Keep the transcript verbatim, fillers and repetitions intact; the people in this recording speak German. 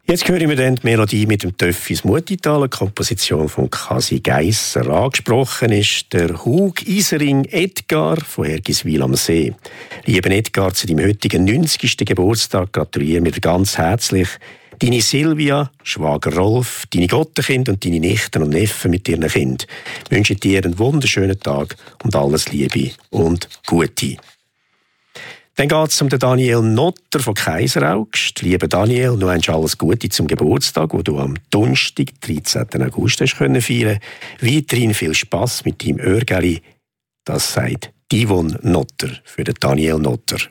Jetzt hören wir dann die Melodie mit dem Töffis Mutital, eine Komposition von Kasi Geisser. Angesprochen ist der Hug Isering Edgar von Hergiswil am See. Lieber Edgar, zu deinem heutigen neunzigsten Geburtstag gratulieren wir dir ganz herzlich. Deine Silvia, Schwager Rolf, deine Gottenkinder und deine Nichten und Neffen mit ihren Kindern wünschen dir einen wunderschönen Tag und alles Liebe und Gute. Dann geht es um den Daniel Notter von Kaiseraugst. Lieber Daniel, du wünschst alles Gute zum Geburtstag, wo du am Donnerstag, dreizehnten August, hast können feiern. Weiterhin viel Spass mit deinem Örgeli. Das sagt Yvonne Notter für den Daniel Notter.